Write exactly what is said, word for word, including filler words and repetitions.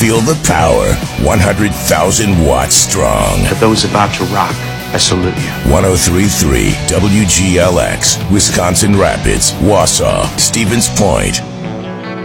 Feel the power. one hundred thousand watts strong. For those about to rock, I salute you. one oh three point three W G L X, Wisconsin Rapids, Wausau, Stevens Point.